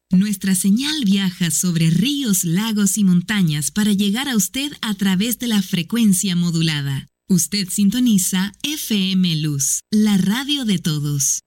Nuestra señal viaja sobre ríos, lagos y montañas para llegar a usted a través de la frecuencia modulada. Usted sintoniza FM Luz, la radio de todos.